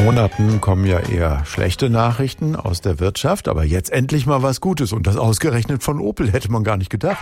Monaten kommen ja eher schlechte Nachrichten aus der Wirtschaft, aber jetzt endlich mal was Gutes und das ausgerechnet von Opel, hätte man gar nicht gedacht.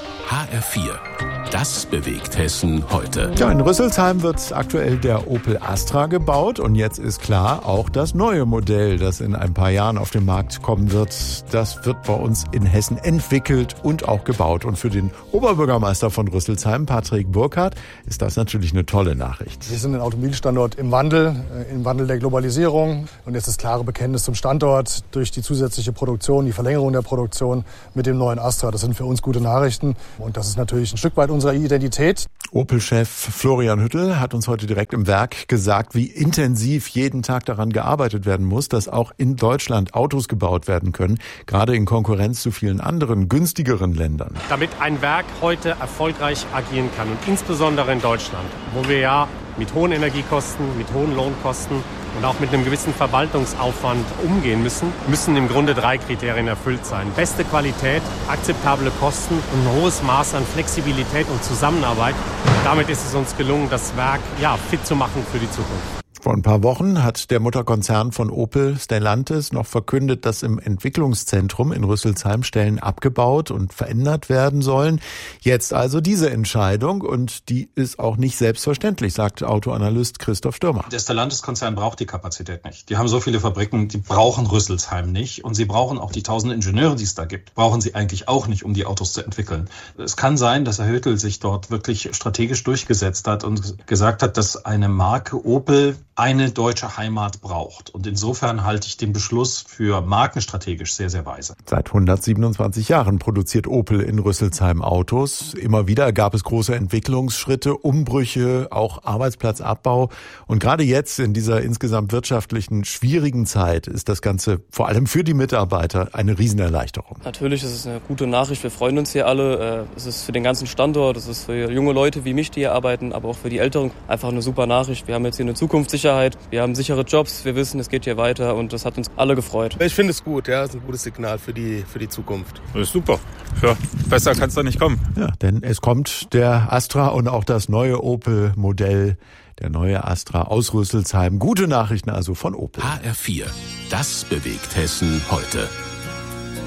HR4, das bewegt Hessen heute. Ja, in Rüsselsheim wird aktuell der Opel Astra gebaut und jetzt ist klar, auch das neue Modell, das in ein paar Jahren auf den Markt kommen wird, das wird bei uns in Hessen entwickelt und auch gebaut. Und für den Oberbürgermeister von Rüsselsheim, Patrick Burkhardt, ist das natürlich eine tolle Nachricht. Wir sind ein Automobilstandort im Wandel der Globalisierung und jetzt das klare Bekenntnis zum Standort durch die zusätzliche Produktion, die Verlängerung der Produktion mit dem neuen Astra. Das sind für uns gute Nachrichten. Und das ist natürlich ein Stück weit unserer Identität. Opel-Chef Florian Hüttel hat uns heute direkt im Werk gesagt, wie intensiv jeden Tag daran gearbeitet werden muss, dass auch in Deutschland Autos gebaut werden können, gerade in Konkurrenz zu vielen anderen, günstigeren Ländern. Damit ein Werk heute erfolgreich agieren kann und insbesondere in Deutschland, wo wir ja mit hohen Energiekosten, mit hohen Lohnkosten und auch mit einem gewissen Verwaltungsaufwand umgehen müssen im Grunde 3 Kriterien erfüllt sein. Beste Qualität, akzeptable Kosten und ein hohes Maß an Flexibilität und Zusammenarbeit. Damit ist es uns gelungen, das Werk fit zu machen für die Zukunft. Vor ein paar Wochen hat der Mutterkonzern von Opel, Stellantis, noch verkündet, dass im Entwicklungszentrum in Rüsselsheim Stellen abgebaut und verändert werden sollen. Jetzt also diese Entscheidung und die ist auch nicht selbstverständlich, sagt Autoanalyst Christoph Stürmer. Der Stellantis-Konzern braucht die Kapazität nicht. Die haben so viele Fabriken, die brauchen Rüsselsheim nicht und sie brauchen auch die 1000 Ingenieure, die es da gibt, brauchen sie eigentlich auch nicht, um die Autos zu entwickeln. Es kann sein, dass Herr Hüttel sich dort wirklich strategisch durchgesetzt hat und gesagt hat, dass eine Marke Opel eine deutsche Heimat braucht. Und insofern halte ich den Beschluss für markenstrategisch sehr, sehr weise. Seit 127 Jahren produziert Opel in Rüsselsheim Autos. Immer wieder gab es große Entwicklungsschritte, Umbrüche, auch Arbeitsplatzabbau. Und gerade jetzt in dieser insgesamt wirtschaftlichen schwierigen Zeit ist das Ganze vor allem für die Mitarbeiter eine Riesenerleichterung. Natürlich ist es eine gute Nachricht. Wir freuen uns hier alle. Es ist für den ganzen Standort, es ist für junge Leute wie mich, die hier arbeiten, aber auch für die Älteren einfach eine super Nachricht. Wir haben jetzt hier eine Zukunftssicherheit. Wir haben sichere Jobs, wir wissen, es geht hier weiter und das hat uns alle gefreut. Ich finde es gut, ja, es ist ein gutes Signal für die Zukunft. Das ist super. Ja, besser kann es doch nicht kommen. Ja, denn es kommt der Astra und auch das neue Opel-Modell, der neue Astra aus Rüsselsheim. Gute Nachrichten also von Opel. HR4, das bewegt Hessen heute.